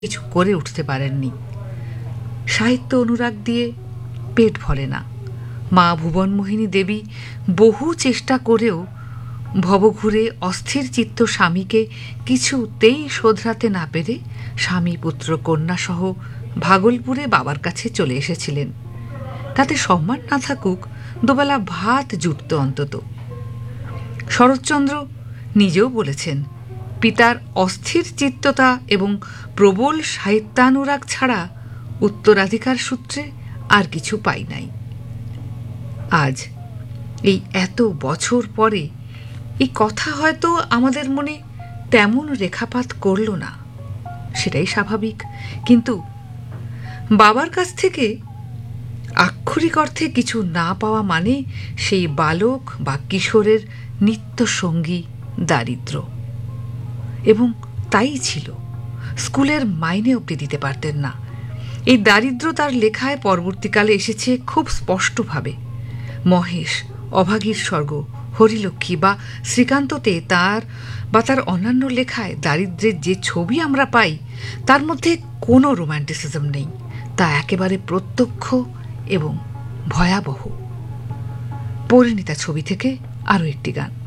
কিছু করে উঠতে পারেননি। সাহিত্য অনুরাগ দিয়ে পেট ভরে না। মা ভুবনমোহিনী দেবী বহু চেষ্টা করেও ভবঘুরে অস্থির চিত্ত স্বামীকে কিছুতেই শোধরাতে না পেরে স্বামী পুত্র কন্যাসহ ভাগলপুরে বাবার কাছে চলে এসেছিলেন। তাতে সম্মান না থাকুক, দুবেলা ভাত জুটত অন্তত। শরৎচন্দ্র নিজেও বলেছেন, পিতার অস্থির চিত্ততা এবং প্রবল সাহিত্যানুরাগ ছাড়া উত্তরাধিকার সূত্রে আর কিছু পাই নাই। আজ এই এত বছর পরে এই কথা হয়তো আমাদের মনে তেমন রেখাপাত করল না, সেটাই স্বাভাবিক। কিন্তু বাবার কাছ থেকে আক্ষরিক অর্থে কিছু না পাওয়া মানে সেই বালক বা কিশোরের নিত্য সঙ্গী দারিদ্র্য। এবং তাই ছিল, স্কুলের মাইনে অবধি দিতে পারতেন না। এই দারিদ্র্য তার লেখায় পরবর্তীকালে এসেছে খুব স্পষ্টভাবে। মহেশ, অভাগীর স্বর্গ, হরিলক্ষ্মী বা শ্রীকান্ততে তার অন্যান্য লেখায় দারিদ্র্যের যে ছবি আমরা পাই, তার মধ্যে কোনো রোম্যান্টিসিজম নেই। তা একেবারে প্রত্যক্ষ এবং ভয়াবহ। পরিণীতা ছবি থেকে আরও একটি গান।